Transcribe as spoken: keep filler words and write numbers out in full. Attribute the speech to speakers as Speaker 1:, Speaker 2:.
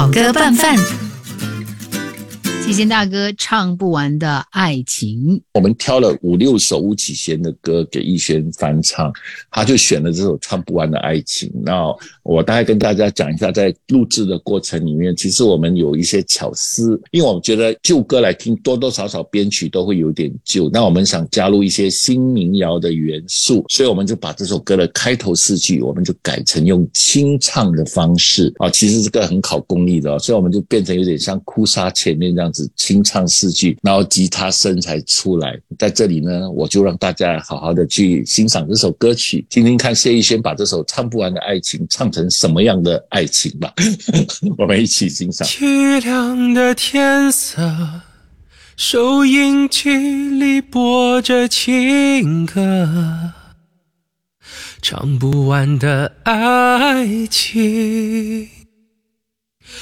Speaker 1: 好歌拌饭。
Speaker 2: 谢贤大哥唱不完的爱情，
Speaker 3: 我们挑了五六首巫启贤的歌给逸轩翻唱，他就选了这首唱不完的爱情。那我大概跟大家讲一下，在录制的过程里面，其实我们有一些巧思，因为我们觉得旧歌来听多多少少编曲都会有点旧，那我们想加入一些新民谣的元素，所以我们就把这首歌的开头四句我们就改成用清唱的方式啊，其实这个很考功力的哦，所以我们就变成有点像哭砂前面这样子清唱四句，然后吉他声才出来。在这里呢，我就让大家好好的去欣赏这首歌曲，听听看谢逸轩把这首唱不完的爱情唱成什么样的爱情吧。我们一起欣赏。
Speaker 4: 凄凉的天色，收音机里播着情歌，唱不完的爱情。